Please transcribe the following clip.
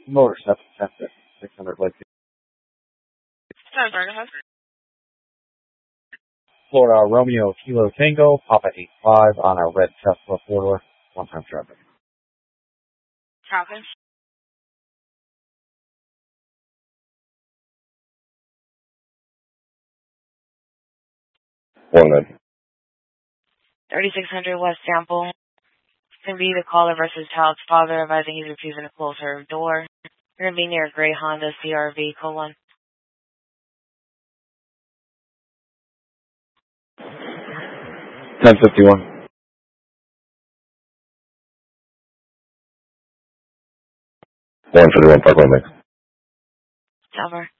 Motor 710 600 Lake. Sorry, go ahead. Florida Romeo Kilo Tango, Papa 85 on a red Tesla 4-door, one-time traffic. Copy. One then. 3600 West Sample. Can be the caller versus child's father, advising he's refusing to close her door. You're going to be near a gray Honda CRV, colon. 1051. 151 Parkland Lake. Cover.